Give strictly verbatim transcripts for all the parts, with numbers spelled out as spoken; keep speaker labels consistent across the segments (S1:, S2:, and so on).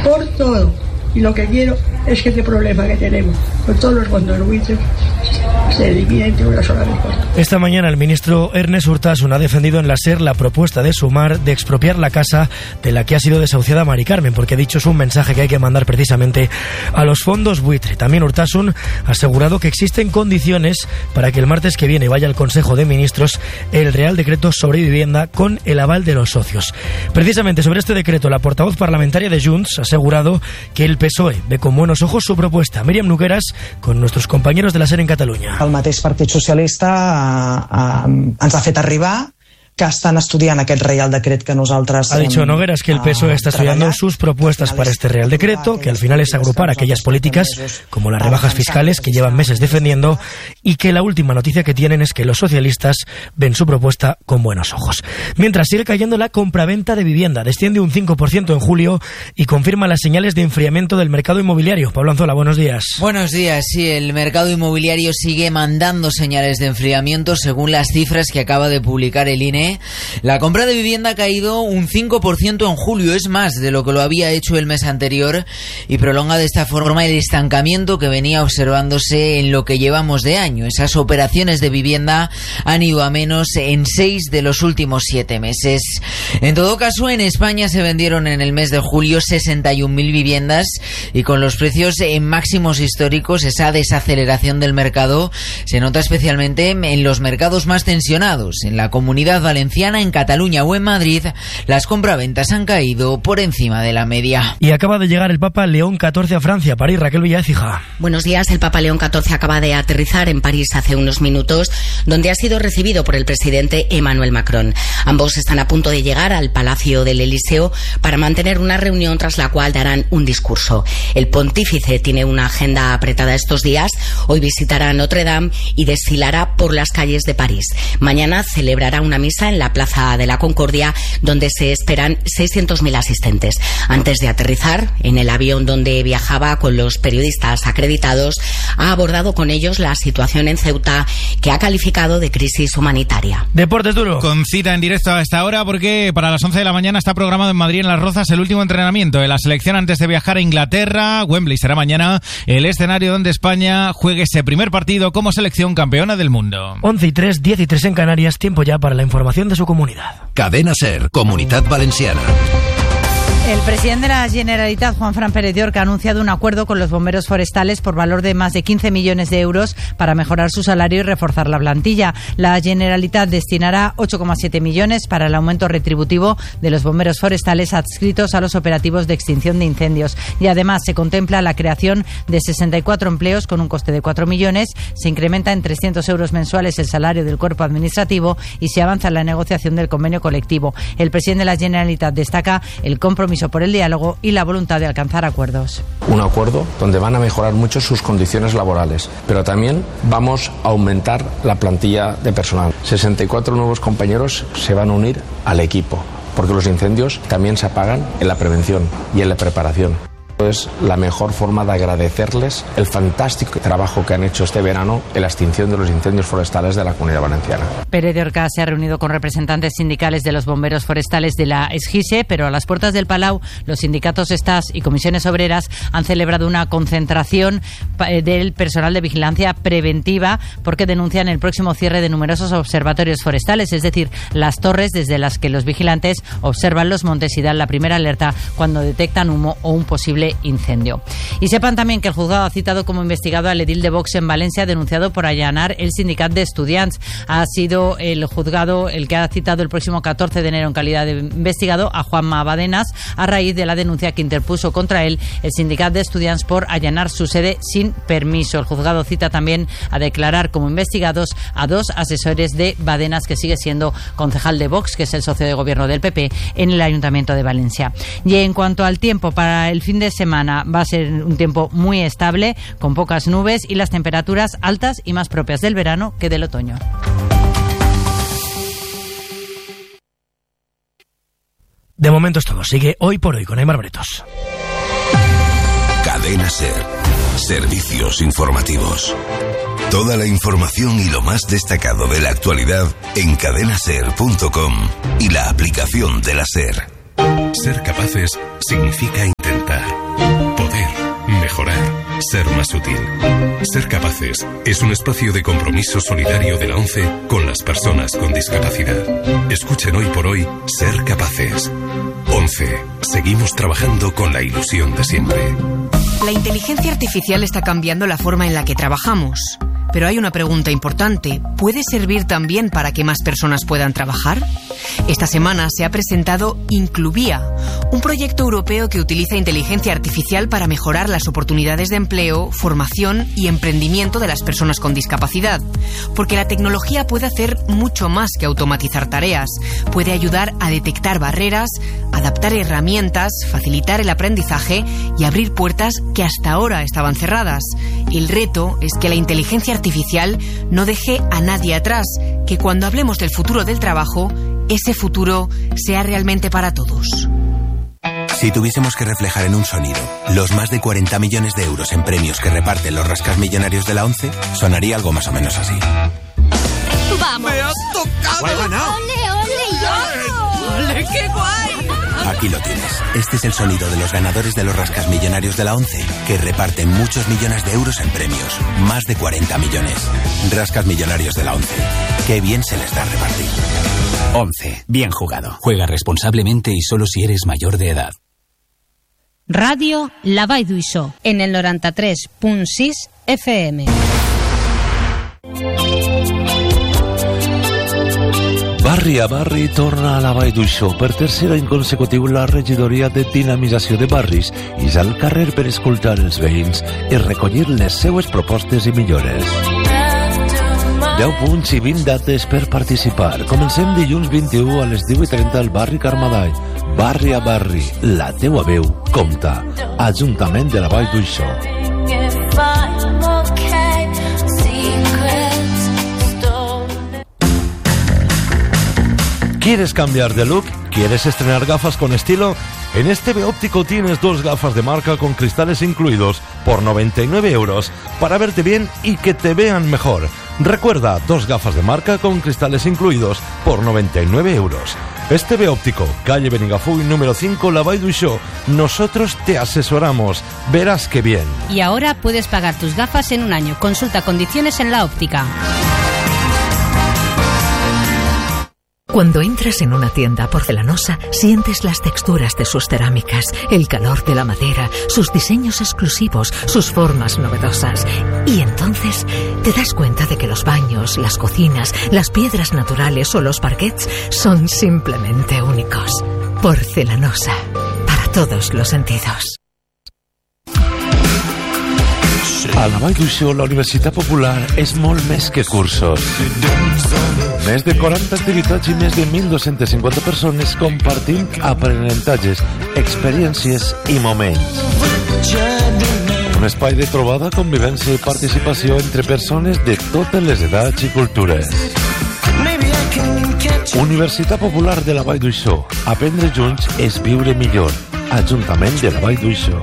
S1: por todo. Y lo que quiero es que este problema que tenemos con todos los fondos buitres se elimine de una sola vez.
S2: Esta mañana el ministro Ernest Urtasun ha defendido en la SER la propuesta de Sumar de expropiar la casa de la que ha sido desahuciada Mari Carmen, porque ha dicho es un mensaje que hay que mandar precisamente a los fondos buitre. También Urtasun ha asegurado que existen condiciones para que el martes que viene vaya al Consejo de Ministros el Real Decreto sobre vivienda con el aval de los socios. Precisamente sobre este decreto, la portavoz parlamentaria de Junts ha asegurado que el P S O E ve con buenos ojos su propuesta. Míriam Nogueras con nuestros compañeros de la SER en Cataluña.
S3: El mateix Partit Socialista eh, eh, ens ha fet arribar que están estudiando aquel Real Decreto que nosotros...
S2: Ha dicho Nogueras que el P S O E está estudiando sus propuestas para este Real Decreto, que al final es agrupar aquellas políticas como las rebajas fiscales que llevan meses defendiendo, y que la última noticia que tienen es que los socialistas ven su propuesta con buenos ojos. Mientras sigue cayendo la compraventa de vivienda, desciende un cinco por ciento en julio y confirma las señales de enfriamiento del mercado inmobiliario. Pablo Anzola, buenos días.
S4: Buenos días, sí, el mercado inmobiliario sigue mandando señales de enfriamiento según las cifras que acaba de publicar el I N E. La compra de vivienda ha caído un cinco por ciento en julio, es más de lo que lo había hecho el mes anterior, y prolonga de esta forma el estancamiento que venía observándose en lo que llevamos de año. Esas operaciones de vivienda han ido a menos en seis de los últimos siete meses. En todo caso, en España se vendieron en el mes de julio sesenta y un mil viviendas, y con los precios en máximos históricos, esa desaceleración del mercado se nota especialmente en los mercados más tensionados. En la Comunidad Valenciana, en Cataluña o en Madrid, las compraventas han caído por encima de la media.
S2: Y acaba de llegar el Papa León catorce a Francia, París. Raquel Villaécija.
S5: Buenos días. El Papa León catorce acaba de aterrizar en París hace unos minutos, donde ha sido recibido por el presidente Emmanuel Macron. Ambos están a punto de llegar al Palacio del Elíseo para mantener una reunión tras la cual darán un discurso. El pontífice tiene una agenda apretada estos días. Hoy visitará Notre Dame y desfilará por las calles de París. Mañana celebrará una misa en la Plaza de la Concordia, donde se esperan seiscientos mil asistentes. Antes de aterrizar en el avión donde viajaba con los periodistas acreditados, ha abordado con ellos la situación en Ceuta, que ha calificado de crisis humanitaria.
S2: Deportes duro.
S6: Con cita en directo a esta hora, porque para las once de la mañana está programado en Madrid, en Las Rozas, el último entrenamiento de la selección antes de viajar a Inglaterra. Wembley será mañana el escenario donde España juegue ese primer partido como selección campeona del mundo.
S2: once y tres, diez y tres en Canarias, tiempo ya para la información de su comunidad.
S7: Cadena SER, Comunidad Valenciana.
S8: El presidente de la Generalitat, Juanfran Pérez de Orca, ha anunciado un acuerdo con los bomberos forestales por valor de más de quince millones de euros para mejorar su salario y reforzar la plantilla. La Generalitat destinará ocho coma siete millones para el aumento retributivo de los bomberos forestales adscritos a los operativos de extinción de incendios. Y además se contempla la creación de sesenta y cuatro empleos con un coste de cuatro millones, se incrementa en trescientos euros mensuales el salario del cuerpo administrativo y se avanza en la negociación del convenio colectivo. El presidente de la Generalitat destaca el compromiso por el diálogo y la voluntad de alcanzar acuerdos.
S9: Un acuerdo donde van a mejorar mucho sus condiciones laborales, pero también vamos a aumentar la plantilla de personal. sesenta y cuatro nuevos compañeros se van a unir al equipo, porque los incendios también se apagan en la prevención y en la preparación. Es la mejor forma de agradecerles el fantástico trabajo que han hecho este verano en la extinción de los incendios forestales de la Comunidad Valenciana.
S8: Pérez de Orca se ha reunido con representantes sindicales de los bomberos forestales de la Esgise, pero a las puertas del Palau, los sindicatos Estás y comisiones obreras han celebrado una concentración del personal de vigilancia preventiva porque denuncian el próximo cierre de numerosos observatorios forestales, es decir, las torres desde las que los vigilantes observan los montes y dan la primera alerta cuando detectan humo o un posible incendio. Y sepan también que el juzgado ha citado como investigado al edil de Vox en Valencia, denunciado por allanar el sindicat de estudiants. Ha sido el juzgado el que ha citado el próximo catorce de enero en calidad de investigado a Juanma Badenas a raíz de la denuncia que interpuso contra él el sindicat de estudiants por allanar su sede sin permiso. El juzgado cita también a declarar como investigados a dos asesores de Badenas, que sigue siendo concejal de Vox, que es el socio de gobierno del P P en el Ayuntamiento de Valencia. Y en cuanto al tiempo, para el fin de semana va a ser un tiempo muy estable, con pocas nubes y las temperaturas altas y más propias del verano que del otoño.
S2: De momento es todo. Sigue Hoy por Hoy con Aymar Bretos.
S7: Cadena SER. Servicios informativos. Toda la información y lo más destacado de la actualidad en cadena ser punto com y la aplicación de la SER. Ser capaces significa intentar.
S10: ser más útil. Ser Capaces es un espacio de compromiso solidario de la ONCE con las personas con discapacidad. Escuchen hoy por hoy Ser Capaces. ONCE. Seguimos trabajando con la ilusión de siempre.
S11: La inteligencia artificial está cambiando la forma en la que trabajamos. Pero hay una pregunta importante. ¿Puede servir también para que más personas puedan trabajar? Esta semana se ha presentado Incluvia, un proyecto europeo que utiliza inteligencia artificial para mejorar las oportunidades de empleo, formación y emprendimiento de las personas con discapacidad. Porque la tecnología puede hacer mucho más que automatizar tareas. Puede ayudar a detectar barreras, adaptar herramientas, facilitar el aprendizaje y abrir puertas que hasta ahora estaban cerradas. El reto es que la inteligencia artificial no deje a nadie atrás, que cuando hablemos del futuro del trabajo, ese futuro sea realmente para todos.
S12: Si tuviésemos que reflejar en un sonido los más de cuarenta millones de euros en premios que reparten los rascasmillonarios de la ONCE, sonaría algo más o menos así.
S13: ¡Vamos! ¡Me has tocado!
S12: ¡He ganado!
S13: ¡Ole, ole, yo! ¡Ole, qué guay!
S12: Aquí lo tienes. Este es el sonido de los ganadores de los rascasmillonarios de la ONCE, que reparten muchos millones de euros en premios. Más de cuarenta millones. Rascasmillonarios de la ONCE. Qué bien se les da repartir.
S14: ONCE. Bien jugado. Juega responsablemente y solo si eres mayor de edad.
S15: Radio La Vall d'Uixó, en el noranta-tres punt sis F M.
S16: Barri a barri torna a la Vall d'Uixó per tercer any consecutiu la regidoria de dinamització de barris i ja al carrer per escoltar els veïns i recollir les seues propostes i millores. deu punts i vint dates per participar. Comencem dilluns vint-i-u a les divuit i trenta al barri Carmadall. Barri a barri, la teua veu compta. Ajuntament de la Vall d'Uixó. ¿Quieres cambiar de look? ¿Quieres estrenar gafas con estilo? En este Óptico tienes dos gafas de marca con cristales incluidos por noventa y nueve euros para verte bien y que te vean mejor. Recuerda, dos gafas de marca con cristales incluidos por noventa y nueve euros. Este Óptico, calle Benigafuy número cinco, La Vall d'Uixó. Nosotros te asesoramos. Verás que bien.
S15: Y ahora puedes pagar tus gafas en un año. Consulta condiciones en la óptica.
S17: Cuando entras en una tienda porcelanosa, sientes las texturas de sus cerámicas, el calor de la madera, sus diseños exclusivos, sus formas novedosas. Y entonces te das cuenta de que los baños, las cocinas, las piedras naturales o los parquets son simplemente únicos. Porcelanosa, para todos los sentidos.
S16: A la Vall d'Uixó, la Universitat Popular és molt més que cursos. Més de quaranta activitats i més de mil dos-cents cinquanta persones compartint aprenentatges, experiències i moments. Un espai de trobada, convivència i participació entre persones de totes les edats i cultures. Universitat Popular de la Vall d'Uixó. Aprendre junts és viure millor. Ajuntament de la Vall d'Uixó.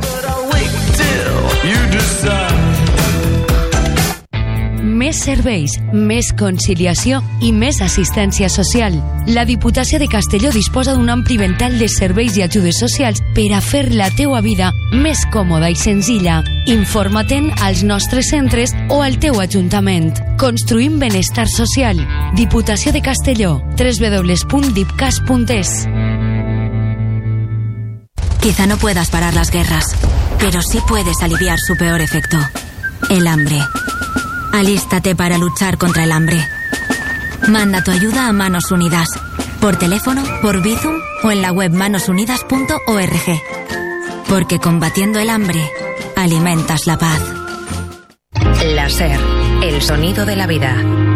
S18: Més serveis, més conciliació i més assistència social. La Diputació de Castelló disposa d'un ampli ventall de serveis i ajudes socials per a fer la teua vida més còmoda i senzilla. Informa-te'n als nostres centres o al teu ajuntament. Construïm benestar social. Diputació de Castelló. doble u doble u doble u punt dipcas punt es.
S19: Quizá no puedas parar las guerras, pero sí puedes aliviar su peor efecto, el hambre. Alístate para luchar contra el hambre. Manda tu ayuda a Manos Unidas, por teléfono, por Bizum o en la web manos unidas punto org. Porque combatiendo el hambre, alimentas la paz.
S20: La SER, el sonido de la vida.